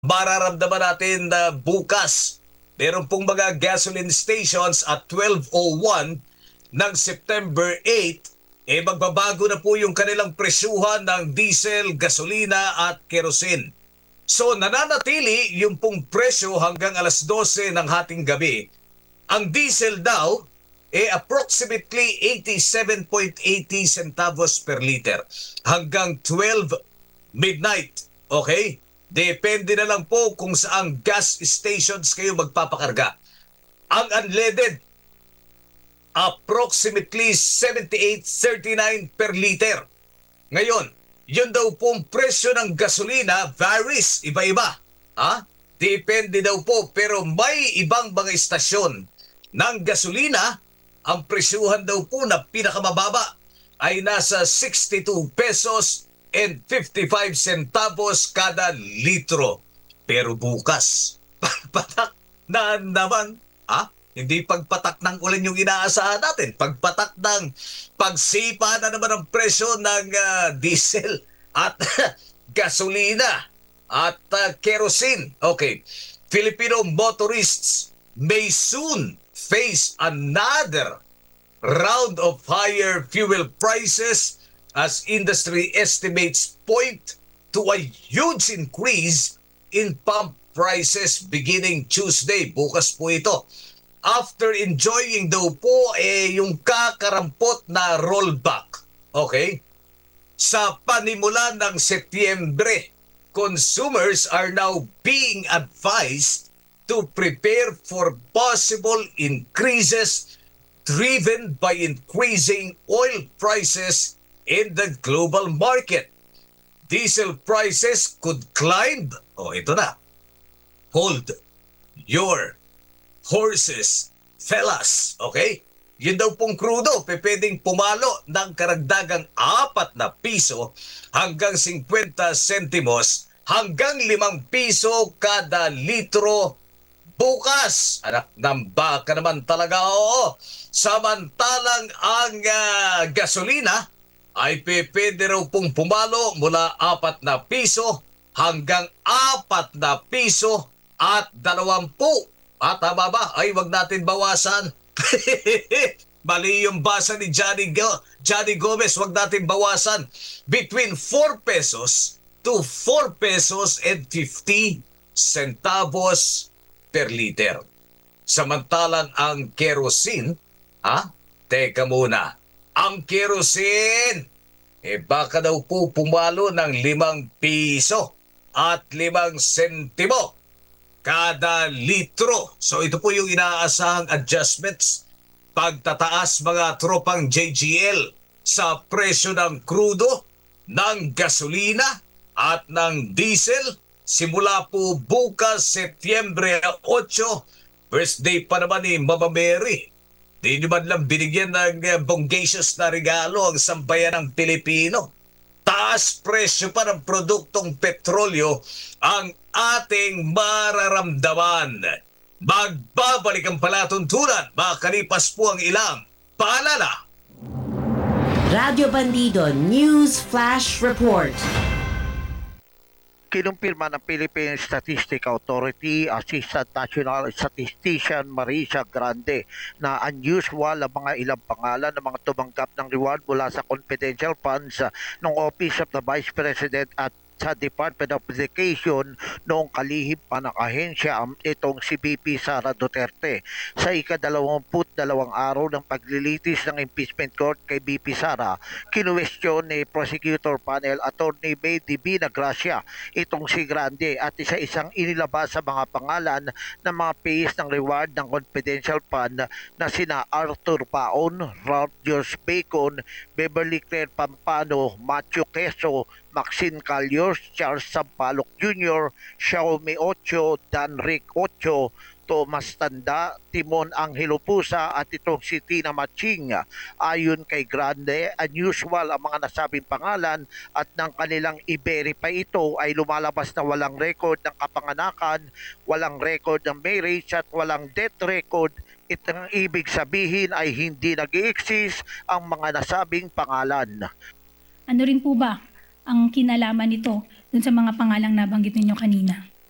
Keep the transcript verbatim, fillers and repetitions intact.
mararamdaman natin na bukas. Meron pong mga gasoline stations at twelve oh one ng September eight, eh magbabago na po yung kanilang presyuhan ng diesel, gasolina at kerosene. So nananatili yung pong presyo hanggang alas dose ng hating gabi. Ang diesel daw eh approximately eighty-seven point eight zero centavos per liter hanggang twelve midnight. Okay? Depende na lang po kung saang gas stations kayo magpapakarga. Ang unleaded, approximately seventy-eight thirty-nine per liter. Ngayon, yun daw pong presyo ng gasolina varies, iba-iba. Ha? Depende daw po, pero may ibang mga istasyon ng gasolina, ang presyuhan daw po na pinakamababa ay nasa sixty-two pesos and fifty-five centavos kada litro. Pero bukas, pagpatak na naman, ha? Hindi pagpatak ng ulan yung inaasahan natin. Pagpatak ng pagsipa na naman ang presyo ng uh, diesel at gasolina at uh, kerosene. Okay. Filipino motorists may soon face another round of higher fuel prices as industry estimates point to a huge increase in pump prices beginning Tuesday. Bukas po ito. After enjoying daw po eh, yung kakarampot na rollback. Okay? Sa panimula ng Setyembre, consumers are now being advised to prepare for possible increases driven by increasing oil prices in the global market. Diesel prices could climb. Oh, ito na. Hold your horses, fellas. Okay? Yun daw pong krudo, pwedeng pumalo ng karagdagang apat na piso hanggang fifty sentimos hanggang limang piso kada litro bukas. Anak ng baka naman talaga, oo. Samantalang ang uh, gasolina ay pwede raw pong pumalo mula apat na piso hanggang apat na piso at dalawampu. At tama ba? Ay, wag natin bawasan. Mali yung basa ni Johnny, Go Johnny Gomez. Wag natin bawasan. Between four pesos to four pesos and fifty centavos per liter. Samantalang ang kerosene, ha? Teka muna. Ang kerosene, eh baka daw po pumalo ng limang piso at limang sentimo kada litro. So ito po yung inaasahang adjustments, pagtataas mga tropang J G L sa presyo ng krudo, ng gasolina at ng diesel simula po bukas Setyembre eight. Birthday pa naman ni Mama Mary. Di nyo man lang binigyan ng uh, bonggacious na regalo ang sambayan ng Pilipino. Taas presyo pa ng produktong petrolyo ang ating mararamdaman. Magbabalik ang palatuntunan, makalipas po ang ilang paalala. Radyo Bandido News Flash Report. Kinumpirma ng Philippine Statistics Authority Assistant National Statistician Marisa Grande na unusual ang mga ilang pangalan ng mga tumanggap ng reward mula sa confidential funds ng Office of the Vice President at sa Department of Education noong kalihim pa ng ahensya itong si V P Sara Duterte. Sa ikadalawamput dalawang araw ng paglilitis ng impeachment court kay V P Sara, kinuwestiyon ni Prosecutor Panel Attorney May Divina Gracia itong si Grande at isa-isang inilabas sa mga pangalan ng mga pays ng reward ng confidential fund na sina Arthur Paon, Ralph George Bacon, Beverly Claire Pampano, Matthew Queso, Maxine Calyos, Charles Sampaloc Junior, Xiaomi Ocho, Dan Rick Ocho, Thomas Tanda, Timon Angelo Pusa at itong si Tina Maching. Ayon kay Grande, unusual ang mga nasabing pangalan at ng kanilang i-verify ito ay lumalabas na walang record ng kapanganakan, walang record ng marriage at walang death record. Itong ibig sabihin ay hindi nag-i-exist ang mga nasabing pangalan. Ano rin po ba ang kinalaman nito dun sa mga pangalang nabanggit ninyo kanina?